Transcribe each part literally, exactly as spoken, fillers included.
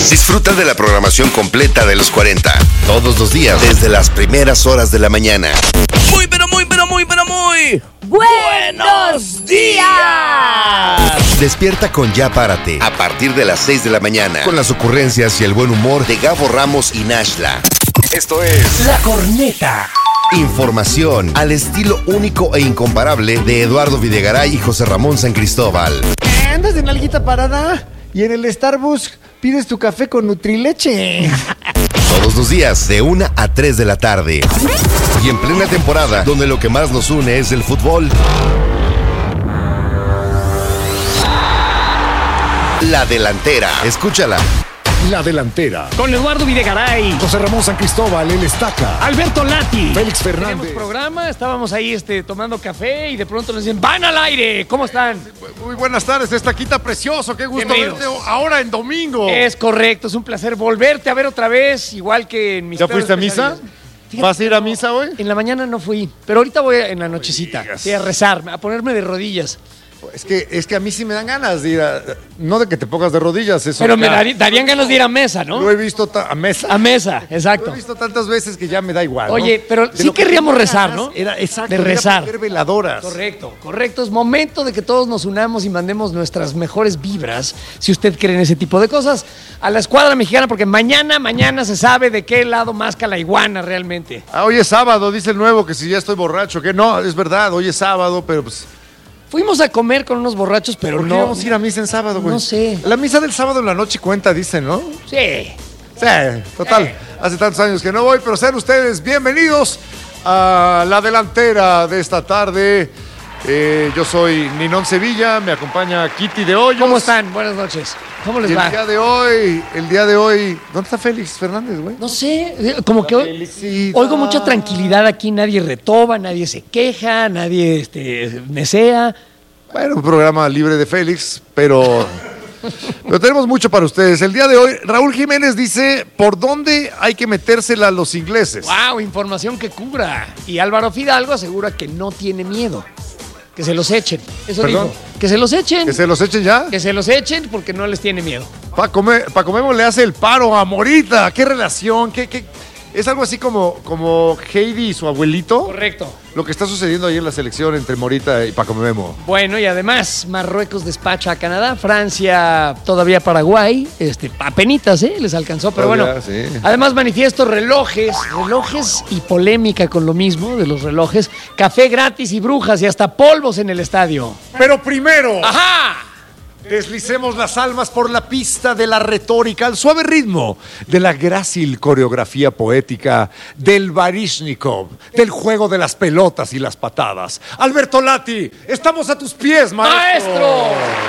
Disfruta de la programación completa de los cuarenta, todos los días, desde las primeras horas de la mañana. Muy, pero muy, pero muy, pero muy... ¡Buenos días! Despierta con Ya Párate, a partir de las seis de la mañana, con las ocurrencias y el buen humor de Gabo Ramos y Nashla. Esto es... La Corneta. Información al estilo único e incomparable de Eduardo Videgaray y José Ramón San Cristóbal. ¿Andas de nalguita parada? Y en el Starbucks pides tu café con Nutrileche. Todos los días, de una a tres de la tarde. Y en plena temporada, donde lo que más nos une es el fútbol. La Delantera. Escúchala. La Delantera. Con Eduardo Videgaray, José Ramón San Cristóbal, el Estaca. Alberto Lati, Félix Teníamos Fernández. programa, estábamos ahí este, tomando café y de pronto nos dicen, ¡van al aire! ¿Cómo están? Muy buenas tardes, Estaquita precioso. Qué gusto Bienvenidos. verte ahora en domingo. Es correcto, es un placer volverte a ver otra vez, igual que en mis ¿Ya peores fuiste a misa? pesadillas. Fíjate ¿Vas a ir a que no, misa hoy? En la mañana no fui, pero ahorita voy en la nochecita. digas. Sí, a rezar, a ponerme de rodillas. Es que, es que a mí sí me dan ganas de ir a... No de que te pongas de rodillas, eso. Pero me ya. darí- darían ganas de ir a mesa, ¿no? Lo he visto ta- a mesa. A mesa, Lo exacto. he visto tantas veces que ya me da igual, ¿no? Oye, pero De sí lo que querríamos tenía rezar, ganas ¿no? Era exacto. De era rezar. poner veladoras. Correcto, correcto. Es momento de que todos nos unamos y mandemos nuestras mejores vibras, si usted cree en ese tipo de cosas, a la escuadra mexicana, porque mañana, mañana se sabe de qué lado masca la iguana realmente. Ah, hoy es sábado, dice el nuevo, que si ya estoy borracho. Que no, es verdad, hoy es sábado, pero pues... Fuimos a comer con unos borrachos, pero ¿Por qué no. vamos a ir a misa en sábado, güey? No sé. La misa del sábado en la noche cuenta, dicen, ¿no? Sí. Sí, total. Eh. Hace tantos años que no voy, pero sean ustedes bienvenidos a la delantera de esta tarde. Eh, yo soy Ninón Sevilla, me acompaña Kitty de Hoyos. ¿Cómo están? Buenas noches. ¿Cómo Y les el va? día de hoy, el día de hoy, ¿dónde está Félix Fernández, güey? No sé, eh, como que hoy Felicidad. oigo mucha tranquilidad aquí, nadie retoba, nadie se queja, nadie este, mesea. Bueno, un programa libre de Félix, pero, pero tenemos mucho para ustedes. El día de hoy, Raúl Jiménez dice, ¿por dónde hay que metérsela a los ingleses? ¡Wow! Información que cubra. Y Álvaro Fidalgo asegura que no tiene miedo. Que se los echen. Eso ¿Perdón? dijo. Que se los echen. ¿Que se los echen ya? Que se los echen porque no les tiene miedo. Paco, Me- Paco Memo le hace el paro a Morita. ¿Qué relación? ¿Qué, qué? Es algo así como, como Heidi y su abuelito. Correcto. Lo que está sucediendo ahí en la selección entre Morita y Paco Memo. Bueno, y además, Marruecos despacha a Canadá, Francia todavía Paraguay, este, apenitas, ¿eh? Les alcanzó, pero Todavía, bueno. sí. Además, manifiesto relojes, relojes y polémica con lo mismo de los relojes, café gratis y brujas y hasta polvos en el estadio. Pero primero, ¡Ajá! deslicemos las almas por la pista de la retórica, al suave ritmo de la grácil coreografía poética del Baryshnikov, del juego de las pelotas y las patadas. Alberto Lati, estamos a tus pies, maestro. ¡Maestro!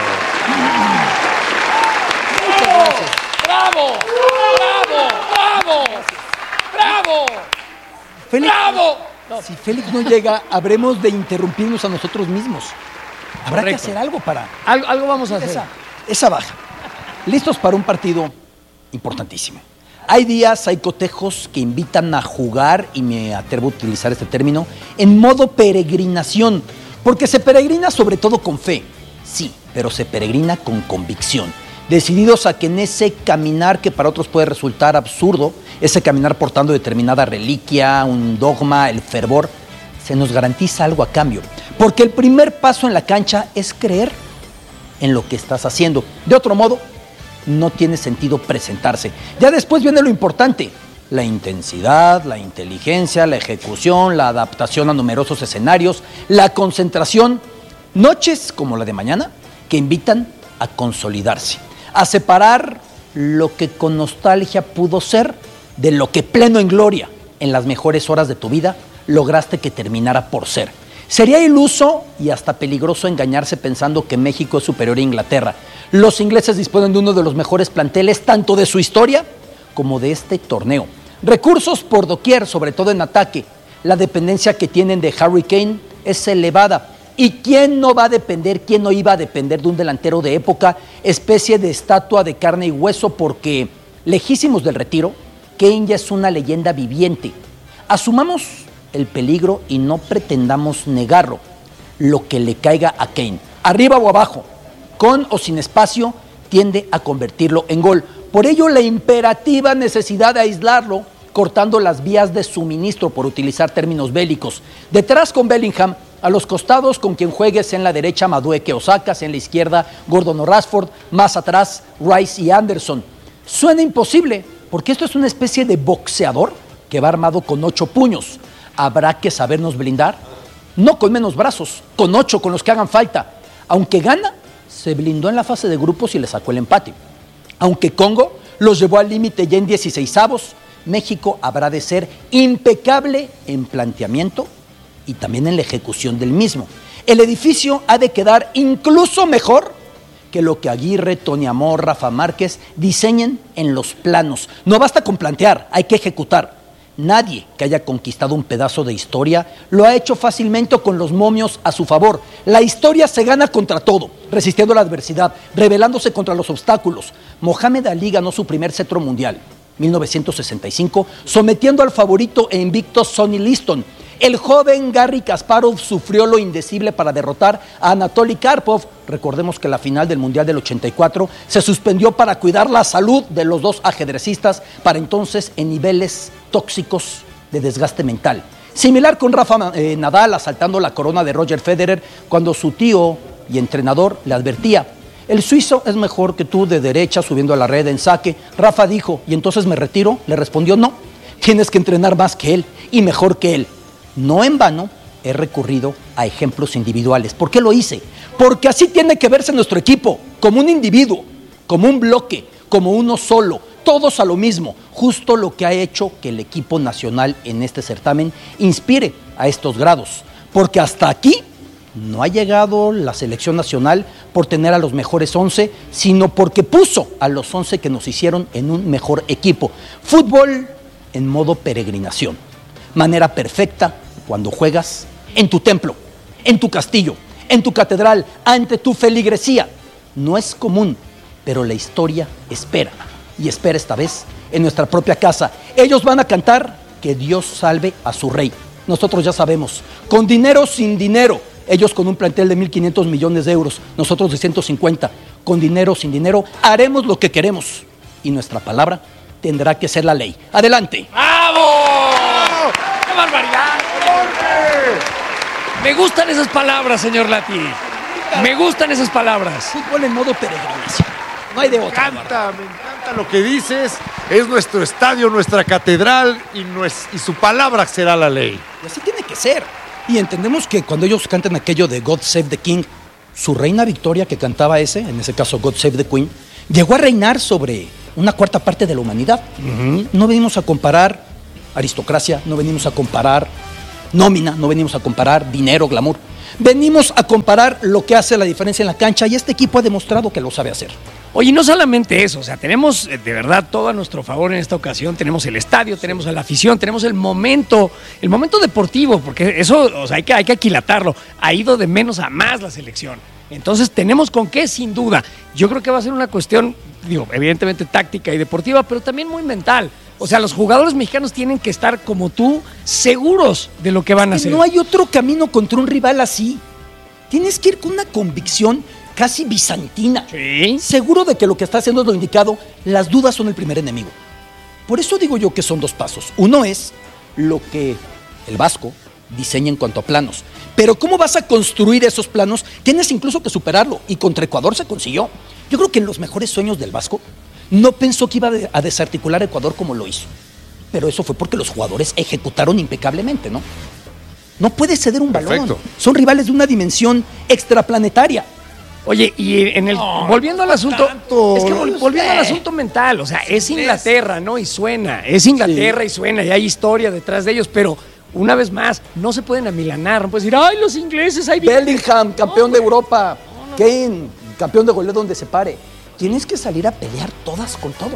Muchas gracias. ¡Bravo! ¡Bravo! ¡Bravo! ¡Bravo! Félix, ¡Bravo! si Félix no llega, habremos de interrumpirnos a nosotros mismos. Habrá Correcto. que hacer algo para Algo, algo vamos a hacer. esa, esa baja. Listos para un partido importantísimo. Hay días, hay cotejos que invitan a jugar, y me atrevo a utilizar este término, en modo peregrinación. Porque se peregrina sobre todo con fe, sí, pero se peregrina con convicción. Decididos a que en ese caminar que para otros puede resultar absurdo, ese caminar portando determinada reliquia, un dogma, el fervor, se nos garantiza algo a cambio. Porque el primer paso en la cancha es creer en lo que estás haciendo. De otro modo, no tiene sentido presentarse. Ya después viene lo importante: la intensidad, la inteligencia, la ejecución, la adaptación a numerosos escenarios, la concentración. Noches como la de mañana que invitan a consolidarse, a separar lo que con nostalgia pudo ser de lo que pleno en gloria, en las mejores horas de tu vida, lograste que terminara por ser. Sería iluso y hasta peligroso engañarse pensando que México es superior a Inglaterra. Los ingleses disponen de uno de los mejores planteles, tanto de su historia como de este torneo. Recursos por doquier, sobre todo en ataque. La dependencia que tienen de Harry Kane es elevada. ¿Y quién no va a depender, quién no iba a depender de un delantero de época, especie de estatua de carne y hueso? Porque, lejísimos del retiro, Kane ya es una leyenda viviente. Asumamos el peligro y no pretendamos negarlo. Lo que le caiga a Kane, arriba o abajo, con o sin espacio, tiende a convertirlo en gol. Por ello, la imperativa necesidad de aislarlo, cortando las vías de suministro, por utilizar términos bélicos. Detrás con Bellingham, a los costados con quien juegues, en la derecha Madueke o Sacas, en la izquierda Gordon o Rashford, más atrás Rice y Anderson. Suena imposible, porque esto es una especie de boxeador que va armado con ocho puños. Habrá que sabernos blindar, no con menos brazos, con ocho, con los que hagan falta. Aunque Ghana se blindó en la fase de grupos y le sacó el empate. Aunque Congo los llevó al límite ya en dieciseisavos, México habrá de ser impecable en planteamiento y también en la ejecución del mismo. El edificio ha de quedar incluso mejor que lo que Aguirre, Tony Amor, Rafa Márquez diseñen en los planos. No basta con plantear, hay que ejecutar. Nadie que haya conquistado un pedazo de historia lo ha hecho fácilmente con los momios a su favor. La historia se gana contra todo, resistiendo la adversidad, rebelándose contra los obstáculos. Mohamed Ali ganó su primer cetro mundial, mil novecientos sesenta y cinco, sometiendo al favorito e invicto Sonny Liston. El joven Garry Kasparov sufrió lo indecible para derrotar a Anatoly Karpov. Recordemos que la final del Mundial del ochenta y cuatro se suspendió para cuidar la salud de los dos ajedrecistas, para entonces en niveles tóxicos de desgaste mental. Similar con Rafa eh, Nadal asaltando la corona de Roger Federer, cuando su tío y entrenador le advertía: el suizo es mejor que tú de derecha subiendo a la red en saque. Rafa dijo: ¿y entonces me retiro? Le respondió: no, tienes que entrenar más que él y mejor que él. No en vano he recurrido a ejemplos individuales. ¿Por qué lo hice? Porque así tiene que verse nuestro equipo, como un individuo, como un bloque, como uno solo, todos a lo mismo, justo lo que ha hecho que el equipo nacional en este certamen inspire a estos grados. Porque hasta aquí no ha llegado la selección nacional por tener a los mejores once, sino porque puso a los once que nos hicieron en un mejor equipo. Fútbol en modo peregrinación. Manera perfecta cuando juegas en tu templo, en tu castillo, en tu catedral, ante tu feligresía. No es común, pero la historia espera, y espera esta vez en nuestra propia casa. Ellos van a cantar que Dios salve a su rey. Nosotros ya sabemos, con dinero o sin dinero, ellos con un plantel de mil quinientos millones de euros, nosotros de ciento cincuenta, con dinero o sin dinero, haremos lo que queremos, y nuestra palabra tendrá que ser la ley. ¡Adelante! ¡Bravo! ¡Qué barbaridad! Me gustan esas palabras, señor Lati. Me gustan esas palabras. Fútbol en modo peregrinación. No hay de Me otra. encanta, me encanta lo que dices. Es nuestro estadio, nuestra catedral y, nues- y su palabra será la ley. Y así tiene que ser. Y entendemos que cuando ellos cantan aquello de God Save the King, su reina Victoria, que cantaba ese, en ese caso God Save the Queen, llegó a reinar sobre una cuarta parte de la humanidad. Uh-huh. No venimos a comparar aristocracia, no venimos a comparar nómina, no venimos a comparar dinero, glamour. Venimos a comparar lo que hace la diferencia en la cancha, y este equipo ha demostrado que lo sabe hacer. Oye, no solamente eso, o sea, tenemos de verdad todo a nuestro favor en esta ocasión. Tenemos el estadio, tenemos a la afición, tenemos el momento, el momento deportivo, porque eso, o sea, hay que, hay que aquilatarlo. Ha ido de menos a más la selección. Entonces tenemos con qué, sin duda. Yo creo que va a ser una cuestión, digo, evidentemente táctica y deportiva, pero también muy mental. O sea, los jugadores mexicanos tienen que estar, como tú, seguros de lo que van a hacer. No hay otro camino contra un rival así. Tienes que ir con una convicción casi bizantina. Sí. Seguro de que lo que está haciendo es lo indicado. Las dudas son el primer enemigo. Por eso digo yo que son dos pasos. Uno es lo que el Vasco diseña en cuanto a planos. Pero ¿cómo vas a construir esos planos? Tienes incluso que superarlo. Y contra Ecuador se consiguió. Yo creo que en los mejores sueños del Vasco no pensó que iba a desarticular a Ecuador como lo hizo. Pero eso fue porque los jugadores ejecutaron impecablemente, ¿no? No puede ceder un balón. Perfecto. Son rivales de una dimensión extraplanetaria. Oye, y en el No, volviendo al no asunto, tanto. es que vol- volviendo al Eh. asunto mental, o sea, es Inglaterra, ¿no? Y suena, es Inglaterra Sí. y suena, y hay historia detrás de ellos, pero una vez más, no se pueden amilanar, no puedes decir, ay, los ingleses, ahí vienen. Bellingham, campeón de Europa. Kane, campeón de goleo donde se pare. Tienes que salir a pelear todas con todo.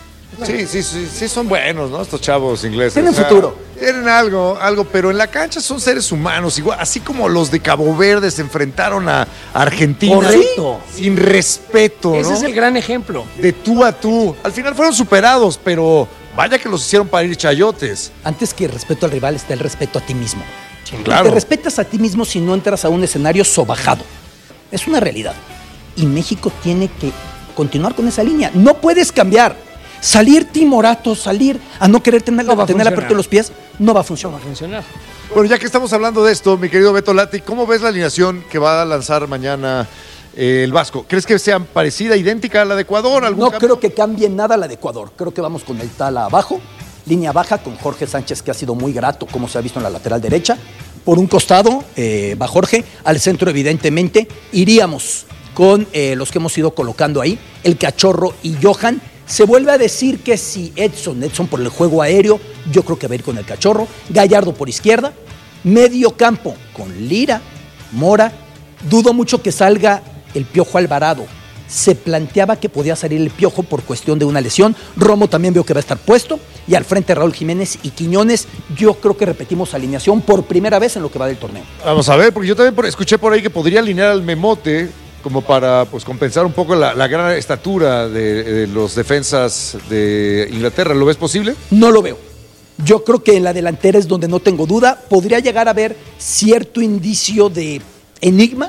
Sí, sí, sí, sí son buenos, ¿no? Estos chavos ingleses. Tienen futuro. Tienen algo, algo, pero en la cancha son seres humanos, igual, así como los de Cabo Verde se enfrentaron a Argentina. Correcto. Sin respeto, ¿no? Ese es el gran ejemplo. De tú a tú. Al final fueron superados, pero vaya que los hicieron para ir chayotes. Antes que el respeto al rival está el respeto a ti mismo. Claro. Te respetas a ti mismo si no entras a un escenario sobajado. Es una realidad. Y México tiene que continuar con esa línea. No puedes cambiar. Salir timorato, salir a no querer tener, No va a tener funcionar. aperto los pies, no va a No funcionar. va a funcionar. Bueno, ya que estamos hablando de esto, mi querido Beto Lati, ¿cómo ves la alineación que va a lanzar mañana eh, el Vasco? ¿Crees que sea parecida, idéntica a la de Ecuador? ¿Algún No cambio? creo que cambie nada la de Ecuador. Creo que vamos con el Tala abajo, línea baja con Jorge Sánchez, que ha sido muy grato, como se ha visto en la lateral derecha. Por un costado eh, va Jorge, al centro evidentemente iríamos con eh, los que hemos ido colocando ahí, el Cachorro y Johan. Se vuelve a decir que si Edson, Edson por el juego aéreo, yo creo que va a ir con el Cachorro. Gallardo por izquierda, medio campo con Lira, Mora. Dudo mucho que salga el Piojo Alvarado. Se planteaba que podía salir el Piojo por cuestión de una lesión. Romo también veo que va a estar puesto. Y al frente Raúl Jiménez y Quiñones. Yo creo que repetimos alineación por primera vez en lo que va del torneo. Vamos a ver, porque yo también por- escuché por ahí que podría alinear al Memote como para pues compensar un poco la, la gran estatura de, de los defensas de Inglaterra. ¿Lo ves posible? No lo veo. Yo creo que en la delantera es donde no tengo duda. Podría llegar a haber cierto indicio de enigma,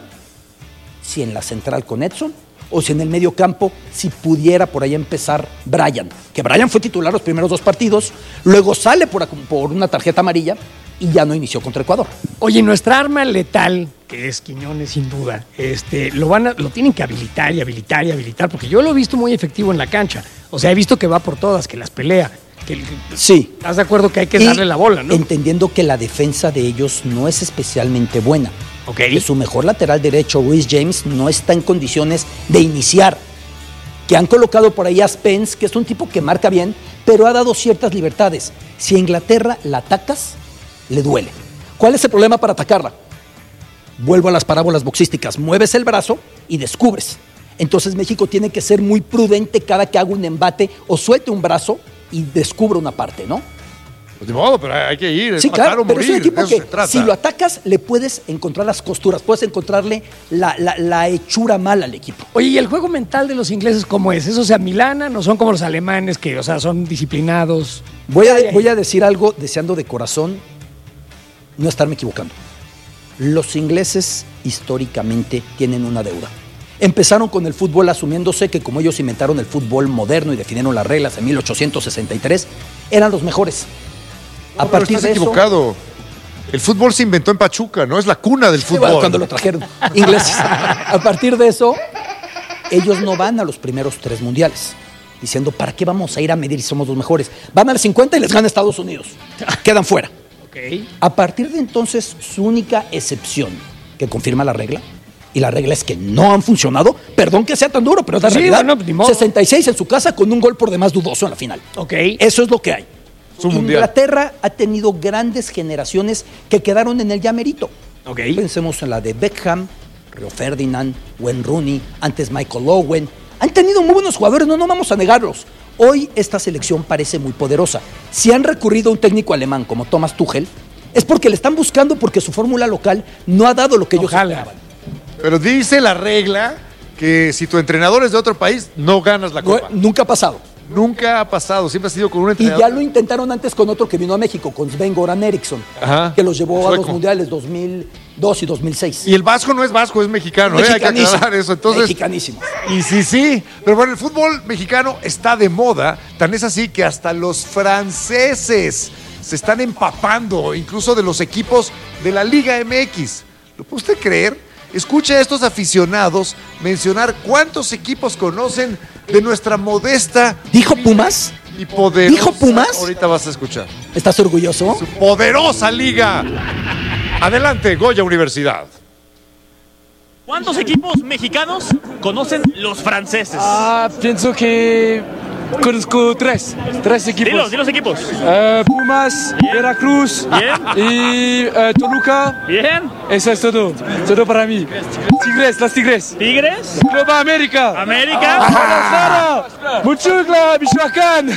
si en la central con Edson, o si en el medio campo, si pudiera por ahí empezar Brian. Que Brian fue titular los primeros dos partidos, luego sale por, por una tarjeta amarilla y ya no inició contra Ecuador. Oye, nuestra arma letal, que es Quiñones sin duda, este, lo van a, lo tienen que habilitar y habilitar y habilitar, porque yo lo he visto muy efectivo en la cancha. O sea, he visto que va por todas, que las pelea. Que, Sí. ¿Estás de acuerdo que hay que Y darle la bola, no? entendiendo que la defensa de ellos no es especialmente buena. Ok. Que su mejor lateral derecho, Reece James, no está en condiciones de iniciar. Que han colocado por ahí a Spence, que es un tipo que marca bien, pero ha dado ciertas libertades. Si a Inglaterra la atacas, le duele. ¿Cuál es el problema para atacarla? Vuelvo a las parábolas boxísticas. Mueves el brazo y descubres. Entonces México tiene que ser muy prudente cada que haga un embate o suelte un brazo y descubra una parte, ¿no? Pues de modo, pero hay que ir, es Sí, matar claro, o pero es morir, un equipo de eso que se trata. si lo atacas le puedes encontrar las costuras, puedes encontrarle la, la- la hechura mala al equipo. Oye, ¿y el juego mental de los ingleses cómo es? ¿Eso se amilanan o son como los alemanes que, o sea, son disciplinados? Voy a, Ay, ay. voy a decir algo deseando de corazón no estarme equivocando. Los ingleses históricamente tienen una deuda. Empezaron con el fútbol asumiéndose que como ellos inventaron el fútbol moderno y definieron las reglas en mil ochocientos sesenta y tres, eran los mejores. No, A pero partir estás de eso, equivocado. El fútbol se inventó en Pachuca, no es la cuna del Sí, fútbol. bueno, cuando lo trajeron ingleses. A partir de eso, ellos no van a los primeros tres mundiales, diciendo, ¿para qué vamos a ir a medir si somos los mejores? Van al cincuenta y les gana Estados Unidos. Quedan fuera. Ok. A partir de entonces, su única excepción que confirma la regla, y la regla es que no han funcionado, perdón que sea tan duro, pero es la Sí, realidad. bueno, ni modo. sesenta y seis en su casa con un gol por demás dudoso en la final. Ok. Eso es lo que hay. Su mundial. Inglaterra ha tenido grandes generaciones que quedaron en el ya merito. Ok. Pensemos en la de Beckham, Rio Ferdinand, Wayne Rooney, antes Michael Owen. Han tenido muy buenos jugadores, no, no vamos a negarlos. Hoy esta selección parece muy poderosa. Si han recurrido a un técnico alemán como Thomas Tuchel, es porque le están buscando porque su fórmula local no ha dado lo que ellos Ojalá. esperaban. Pero dice la regla que si tu entrenador es de otro país, no ganas la No, copa. nunca ha pasado. Nunca ha pasado, siempre ha sido con un Y entrenador. ya lo intentaron antes con otro que vino a México, con Sven Goran Eriksson, Ajá. que los llevó a Sueco. los mundiales dos mil dos y dos mil seis. Y el vasco no es vasco, es mexicano, ¿eh? Hay que Mexicanísimo. aclarar eso. Entonces, Mexicanísimo. y sí, sí. Pero bueno, el fútbol mexicano está de moda. Tan es así que hasta los franceses se están empapando, incluso de los equipos de la Liga M X. ¿Lo puede usted creer? Escuche a estos aficionados mencionar cuántos equipos conocen de nuestra modesta ¿Dijo Pumas? y poderosa. ¿Dijo Pumas? Ahorita vas a escuchar. ¿Estás orgulloso? Su poderosa liga. Adelante, Goya Universidad. ¿Cuántos equipos mexicanos conocen los franceses? Ah, pienso que conozco tres, tres equipos. Dilos, dilos equipos. Eh, Pumas, Veracruz Bien. y eh, Toluca. Bien. Eso es todo, todo para mí. Tigres, las Tigres. Tigres. Club América. América. Guadalajara. Mochila, Michoacán.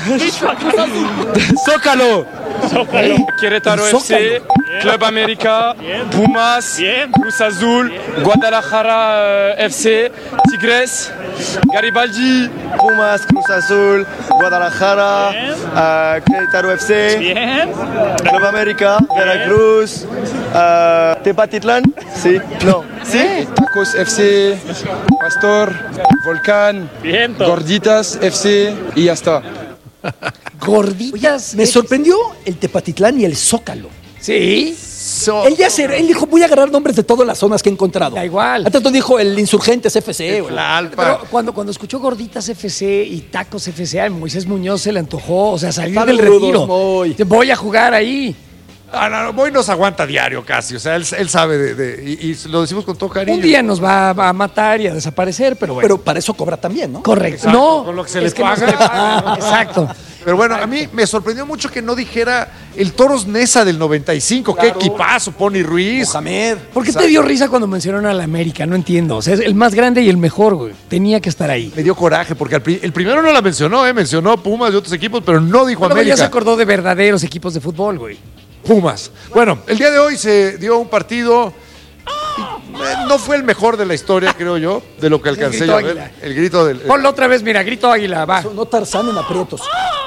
Zócalo. Zócalo. Querétaro El F C, Zócalo. Club América, Bien. Pumas, Bien. Cruz Azul, Guadalajara eh, F C, Tigres, Garibaldi. Pumas, Cruz Azul, Guadalajara, Bien. ah, Querétaro F C, Bien. Club América, Veracruz, ah, Tepatitlán, sí, no, ¿Sí? Tacos F C, Pastor, Volcán, Viento. Gorditas F C y ya está. Gorditas. Me sorprendió el Tepatitlán y el Zócalo. Sí. Él ya se, él dijo, voy a agarrar nombres de todas las zonas que he encontrado. Da igual. Hasta entonces dijo el Insurgentes F C. güey. La Alpa. Pero cuando, cuando escuchó Gorditas F C y Tacos F C, a Moisés Muñoz se le antojó, o sea, salir Saludos, del retiro. Moy. Voy a jugar ahí. Ah, no, no, Moy nos aguanta diario casi, o sea, él, él sabe de, de- y, y lo decimos con todo cariño. Un día nos va, va a matar y a desaparecer, pero bueno. Pero para eso cobra también, ¿no? Correcto. Exacto, no, con lo que se es les que no paga. se le paga. Exacto. Pero bueno, a mí me sorprendió mucho que no dijera el Toros Nesa del noventa y cinco. Qué equipazo, Pony Ruiz. Mohamed. ¿Por qué te dio risa cuando mencionaron a la América? No entiendo. O sea, es el más grande y el mejor, güey. Tenía que estar ahí. Me dio coraje porque al pri- el primero no la mencionó, ¿eh? Mencionó Pumas y otros equipos, pero no dijo Luego América. ya se acordó de verdaderos equipos de fútbol, güey. Pumas. Bueno, el día de hoy se dio un partido. eh, No fue el mejor de la historia, creo yo, de lo que alcancé grito yo a ver. águila. El grito del. Ponlo otra vez, mira, grito águila, va. No Tarzán en aprietos.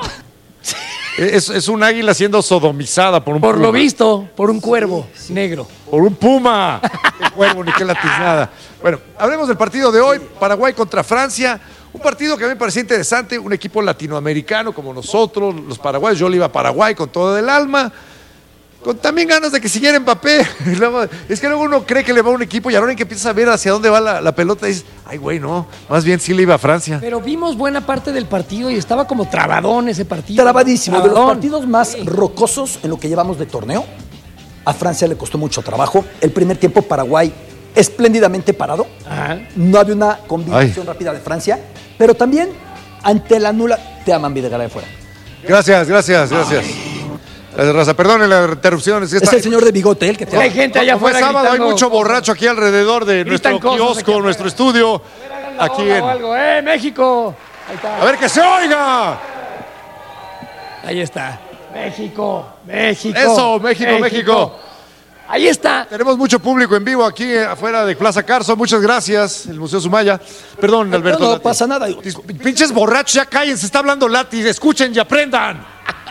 Es, es un águila siendo sodomizada por un Por puma. lo visto, por un cuervo negro. Por un puma. Qué cuervo, ni qué latiznada. Bueno, hablemos del partido de hoy. Paraguay contra Francia. Un partido que a mí me parecía interesante. Un equipo latinoamericano como nosotros, los paraguayos. Yo le iba a Paraguay con todo el alma. Con también ganas de que siguiera Mbappé. Y luego- Es que luego uno cree que le va a un equipo y ahora en que empiezas a ver hacia dónde va la, la pelota, dices, ay, güey, no. Más bien sí le iba a Francia. Pero vimos buena parte del partido y estaba como trabadón ese partido. Trabadísimo. De los Trabadón. partidos más rocosos en lo que llevamos de torneo, a Francia le costó mucho trabajo. El primer tiempo, Paraguay espléndidamente parado. Ajá. No había una combinación rápida de Francia, pero también ante la nula. Te aman, Videgaray de fuera. Gracias, gracias, gracias. Gracias, Raza. Perdonen la interrupción. Es, que Es está- el señor de bigote, el que te Hay gente allá Como es afuera sábado, hay gritando mucho cosas. borracho aquí alrededor de Gritan nuestro cosas aquí kiosco, afuera. nuestro estudio. Aquí Hola, en... o algo. ¡Eh, México! Ahí está. A ver, que se oiga. Ahí está. México, México. Eso, México, México. Ahí está. Tenemos mucho público en vivo aquí eh, afuera de Plaza Carso. Muchas gracias, el Museo Sumaya. Perdón, Alberto. No, no Lati. pasa nada. Dis- Pinches borrachos, ya cállense, está hablando Lati. Escuchen y aprendan.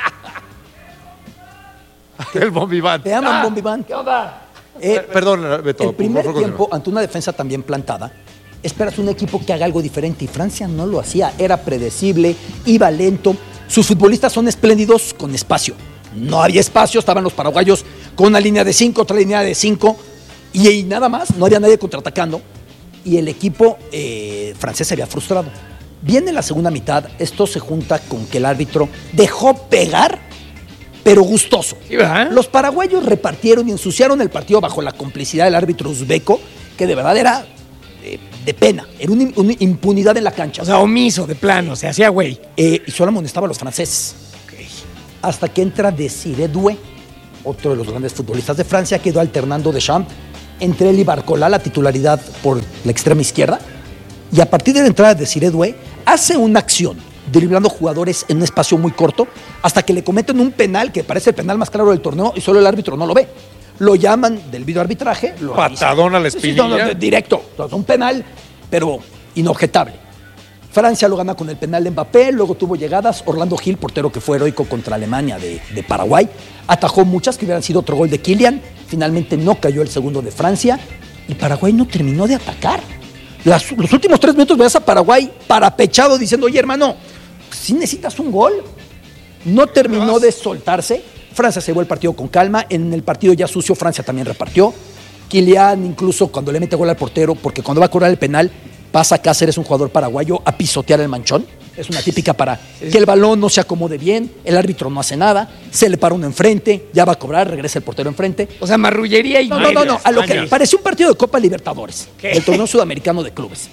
El bombiván. Te aman, Ah, Bombi Band. ¿Qué onda? Eh, Perdón, Beto. el por primer favor, tiempo, continúa. ante una defensa también plantada, esperas un equipo que haga algo diferente y Francia no lo hacía. Era predecible, iba lento. Sus futbolistas son espléndidos con espacio. No había espacio, estaban los paraguayos con una línea de cinco, otra línea de cinco y, y nada más, no había nadie contraatacando y el equipo eh, francés se había frustrado. Viene la segunda mitad, esto se junta con que el árbitro dejó pegar, pero gustoso. Sí, ¿verdad? Los paraguayos repartieron y ensuciaron el partido bajo la complicidad del árbitro uzbeco, que de verdad era eh, de pena, era una, una impunidad en la cancha. O sea, omiso, de plano, se hacía güey. Eh, y solo amonestaba a los franceses. Hasta que entra Desiré Doué, otro de los grandes futbolistas de Francia, quedó alternando Deschamps entre él y Barcola, la titularidad por la extrema izquierda. Y a partir de la entrada de Desiré Doué, hace una acción, driblando jugadores en un espacio muy corto, hasta que le cometen un penal que parece el penal más claro del torneo y solo el árbitro no lo ve. Lo llaman del videoarbitraje. Lo Patadón a la Sí, espinilla. no, no, directo. Un penal, pero inobjetable. Francia lo gana con el penal de Mbappé, luego tuvo llegadas. Orlando Gil, portero que fue heroico contra Alemania de, de Paraguay, atajó muchas que hubieran sido otro gol de Kylian. Finalmente no cayó el segundo de Francia y Paraguay no terminó de atacar. Las- los últimos tres minutos veías a Paraguay parapechado diciendo, oye hermano, si necesitas un gol. No terminó de soltarse. Francia se llevó el partido con calma. En el partido ya sucio, Francia también repartió. Kylian incluso cuando le mete gol al portero, porque cuando va a cobrar el penal, pasa a Cáceres, un jugador paraguayo, a pisotear el manchón. Es una típica para que el balón no se acomode bien, el árbitro no hace nada, se le para uno enfrente, ya va a cobrar, regresa el portero enfrente. O sea, marrullería y No, no, no, no, a lo que mañas. pareció un partido de Copa Libertadores, ¿Qué? el torneo sudamericano de clubes.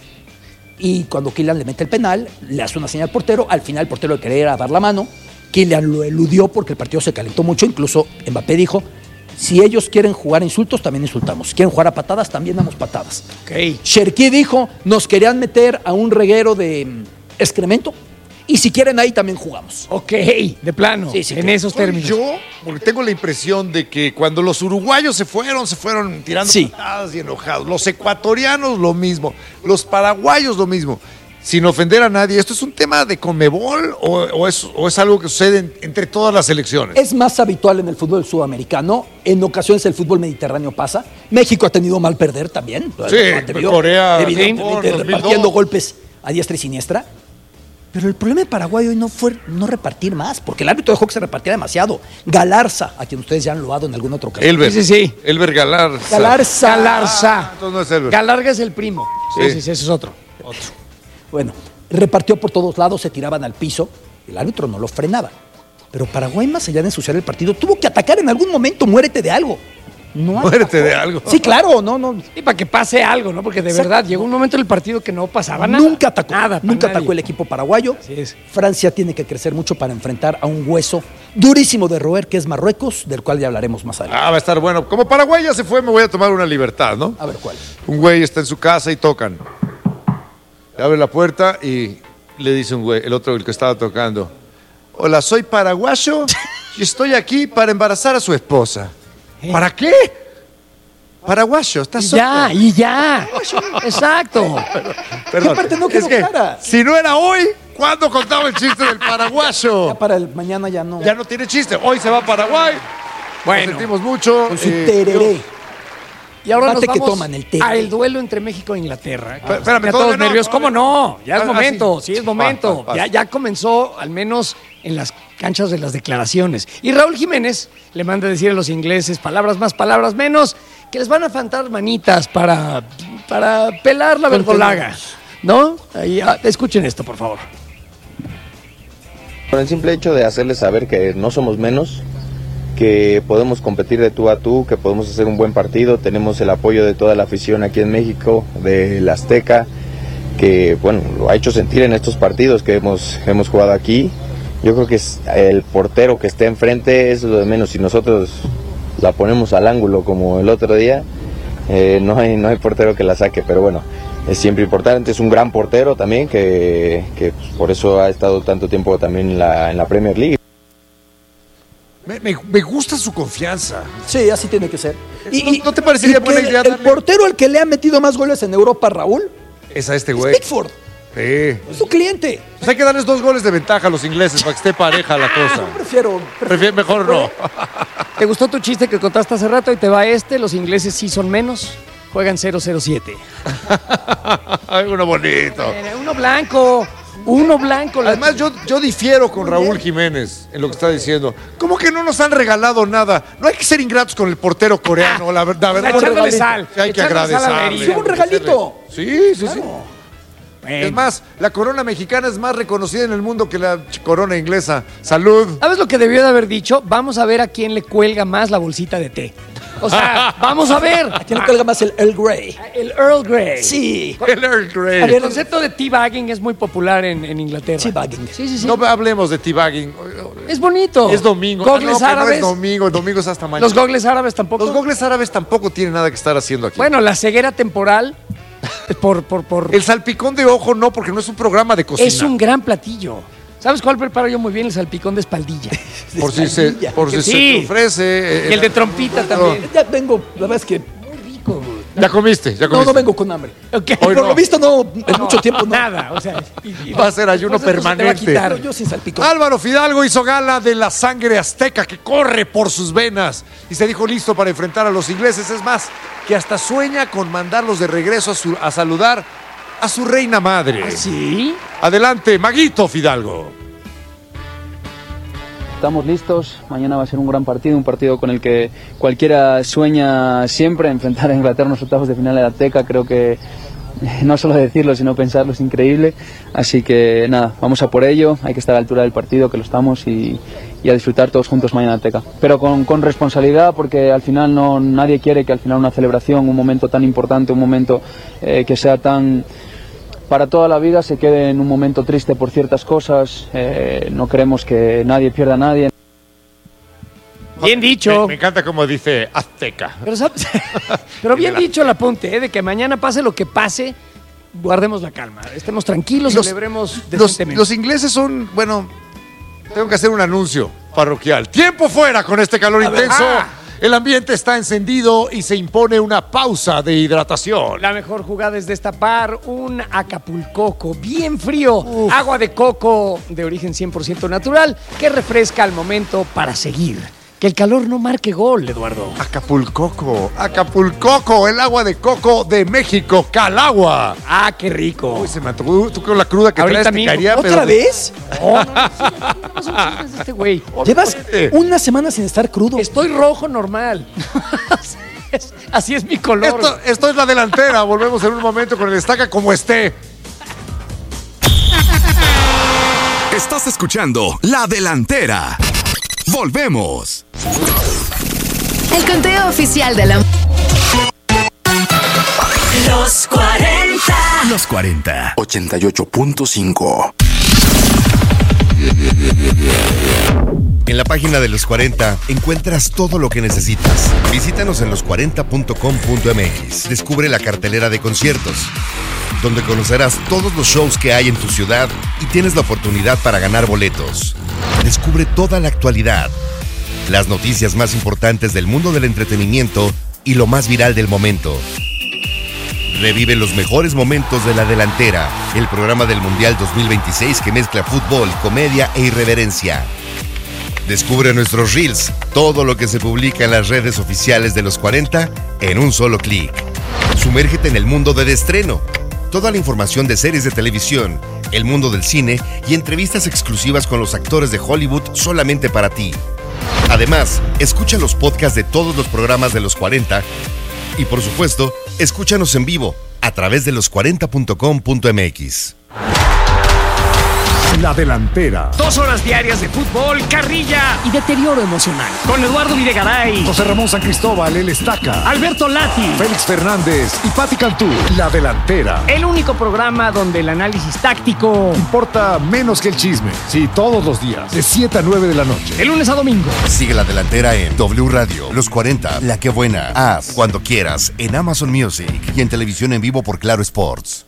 Y cuando Kylian le mete el penal, le hace una señal al portero, al final el portero le quería dar la mano, Kylian lo eludió porque el partido se calentó mucho, incluso Mbappé dijo, si ellos quieren jugar a insultos, también insultamos, quieren jugar a patadas, también damos patadas. Ok. Cherki dijo, nos querían meter a un reguero de mm, excremento, y si quieren ahí también jugamos. Ok, de plano. Sí, sí, en claro. esos Soy términos. yo, porque tengo la impresión de que cuando los uruguayos se fueron, se fueron tirando Sí. patadas y enojados. Los ecuatorianos lo mismo, los paraguayos lo mismo. sin ofender a nadie, ¿esto es un tema de Conmebol o, o, es, o es algo que sucede en, entre todas las selecciones? Es más habitual en el fútbol sudamericano. En ocasiones el fútbol mediterráneo pasa. México ha tenido mal perder también. Sí, Corea, evidentemente, Japón, repartiendo golpes a diestra y siniestra. Pero el problema de Paraguay hoy no fue no repartir más, porque el árbitro dejó que se repartiera demasiado. Galarza, a quien ustedes ya han loado en alguna otra ocasión. Elber, Sí, sí, sí. Elber Galarza. Galarza. Galarza. Ah, entonces no es Elber. Galarga es el primo. Sí, Sí. sí, sí, ese es otro. Bueno, repartió por todos lados, se tiraban al piso. El árbitro no lo frenaba. Pero Paraguay, más allá de ensuciar el partido, tuvo que atacar en algún momento. Muérete de algo. No Muérete atacó. de algo. Sí, claro, no, no. Y para que pase algo, ¿no? Porque de Exacto. verdad llegó un momento en el partido que no pasaba nada. Nunca atacó. Nada. para Nunca nadie. atacó el equipo paraguayo. Así es. Francia tiene que crecer mucho para enfrentar a un hueso durísimo de roer, que es Marruecos, del cual ya hablaremos más adelante. Ah, va a estar bueno. Como Paraguay ya se fue, me voy a tomar una libertad, ¿no? A ver cuál. Un güey está en su casa y tocan. Le abre la puerta y le dice un güey, el otro, el que estaba tocando: hola, soy paraguayo y estoy aquí para embarazar a su esposa. ¿Para qué? Paraguayo, estás Y solo. ya, y ya. Exacto. Perdón. ¿Qué parte no es quedó que, clara? si no era hoy, ¿cuándo contaba el chiste del paraguayo? Ya para el mañana ya no. Ya no tiene chiste. Hoy se va a Paraguay. Bueno. Lo sentimos mucho. Con su Eh, tereré. Y ahora Mate nos que vamos toman, el té. a el duelo entre México e Inglaterra. Pero, espérame, Ya todavía todos no, nerviosos. ¿Cómo no? Ya es Ah, momento, sí. sí, es Va, momento. va, va. Ya, ya comenzó, al menos en las canchas de las declaraciones. Y Raúl Jiménez le manda a decir a los ingleses, palabras más, palabras menos, que les van a faltar manitas para, para pelar la verdolaga. ¿No? Ahí, ah, escuchen esto, por favor. Con el simple hecho de hacerles saber que no somos menos, que podemos competir de tú a tú, que podemos hacer un buen partido, tenemos el apoyo de toda la afición aquí en México, del Azteca, que bueno, lo ha hecho sentir en estos partidos que hemos, hemos jugado aquí. Yo creo que es el portero que esté enfrente es lo de menos. Si nosotros la ponemos al ángulo como el otro día, eh, no hay, no hay portero que la saque, pero bueno, es siempre importante. Es un gran portero también, que, que pues, por eso ha estado tanto tiempo también en la, en la Premier League. Me, me- me gusta su confianza. Sí, así tiene que ser. ¿No- no te parecería y buena que idea El darle- portero al que le ha metido más goles en Europa, Raúl, Es a este es güey. Pickford. Sí. Es su cliente. Pues hay que darles dos goles de ventaja a los ingleses para que esté pareja la cosa. Prefiero. Prefiero, mejor no. ¿Te gustó tu chiste que contaste hace rato y te va este? Los ingleses sí son menos. Juegan cero cero siete. Ay, uno bonito. Eh, Uno blanco. Uno blanco. la- Además, yo, yo difiero con Raúl Jiménez en lo que está diciendo. ¿Cómo que no nos han regalado nada? No hay que ser ingratos con el portero coreano, la, ver- la verdad. echándole sal, Sí, hay que echándole sal a la agradecerle. herida. Un regalito. Sí, sí, sí. Bueno. Es más, la corona mexicana es más reconocida en el mundo que la ch- corona inglesa. Salud. ¿Sabes lo que debió de haber dicho? Vamos a ver a quién le cuelga más la bolsita de té. O sea, vamos a ver. ¿A quién le cuelga más el Earl Grey? El Earl Grey. Sí. El Earl Grey. El concepto de teabagging es muy popular en, en Inglaterra. Teabagging. Sí, sí, sí. No hablemos de teabagging. Es bonito. Es domingo. Ah, no, Gogles que no árabes. es domingo. El domingo es hasta mañana. Los gogles árabes tampoco. Los gogles árabes tampoco tienen nada que estar haciendo aquí. Bueno, la ceguera temporal por, por, por El salpicón de ojo no, porque no es un programa de cocina. es un gran platillo. ¿Sabes cuál preparo yo muy bien? El salpicón de espaldilla. Por si se, espaldilla. por si Que se sí. te ofrece. eh, Y el de trompita también. Ya vengo, la verdad es que. Muy rico. Ya comiste, ya No, comiste. no vengo con hambre. Ok. Hoy Por no. lo visto, no, en mucho tiempo no. Nada, o sea. y- y- Va a ser ayuno después eso se te va a permanente. quitar. Pero yo sin salpicón. Álvaro Fidalgo hizo gala de la sangre azteca que corre por sus venas y se dijo listo para enfrentar a los ingleses. Es más, que hasta sueña con mandarlos de regreso a, su- a saludar a su reina madre. ¿Sí? Adelante, Maguito Fidalgo. Estamos listos, mañana va a ser un gran partido, un partido con el que cualquiera sueña siempre, enfrentar a Inglaterra en los octavos de final de la Azteca, creo que no solo decirlo sino pensarlo es increíble, así que nada, vamos a por ello, hay que estar a la altura del partido, que lo estamos y, y a disfrutar todos juntos mañana en Azteca, pero con, con responsabilidad porque al final no, nadie quiere que al final una celebración, un momento tan importante, un momento eh, que sea tan... para toda la vida se quede en un momento triste por ciertas cosas, eh, no queremos que nadie pierda a nadie. Bien dicho. Me, me encanta como dice azteca. Pero, ¿sabes? Pero bien dicho el apunte, ¿eh? De que mañana pase lo que pase, guardemos la calma. Estemos tranquilos, Los- celebremos Los, decentemente. los ingleses son, bueno, tengo que hacer un anuncio parroquial. Tiempo fuera con este calor intenso. Ah. El ambiente está encendido y se impone una pausa de hidratación. La mejor jugada es destapar un Acapulcoco bien frío, Uf. agua de coco de origen cien por ciento natural que refresca al momento para seguir. Que el calor no marque gol, Eduardo. Acapulcoco, Acapulcoco, el agua de coco de México, Calagua. Ah, qué rico. Uy, se me antojó, tú con la cruda que ahorita traes te caería. ¿Otra pero... vez? No, no, no, sí, no, no, este güey. Llevas una semana sin estar crudo. Estoy rojo normal. Así es mi color. Esto, esto es la delantera. Volvemos en un momento con el Estaca como esté. Estás escuchando La Delantera. Volvemos. El conteo oficial de la... Los cuarenta. Los cuarenta. ochenta y ocho punto cinco. En la página de Los cuarenta encuentras todo lo que necesitas. Visítanos en los cuarenta punto com punto m x. Descubre la cartelera de conciertos, donde conocerás todos los shows que hay en tu ciudad y tienes la oportunidad para ganar boletos. Descubre toda la actualidad, las noticias más importantes del mundo del entretenimiento y lo más viral del momento. Revive los mejores momentos de La Delantera, el programa del Mundial dos mil veintiséis que mezcla fútbol, comedia e irreverencia. Descubre nuestros reels, todo lo que se publica en las redes oficiales de Los cuarenta en un solo clic. Sumérgete en el mundo del estreno. Toda la información de series de televisión, el mundo del cine y entrevistas exclusivas con los actores de Hollywood solamente para ti. Además, escucha los podcasts de todos los programas de Los cuarenta y, por supuesto, escúchanos en vivo a través de los cuarenta punto com punto m x. La Delantera. Dos horas diarias de fútbol, carrilla y deterioro emocional. Con Eduardo Videgaray, José Ramón San Cristóbal, el Estaca, Alberto Lati, Félix Fernández y Pati Cantú. La Delantera. El único programa donde el análisis táctico importa menos que el chisme. Sí, todos los días, de siete a nueve de la noche. De lunes a domingo. Sigue La Delantera en W Radio, Los cuarenta, La Que Buena, Haz, cuando quieras, en Amazon Music y en televisión en vivo por Claro Sports.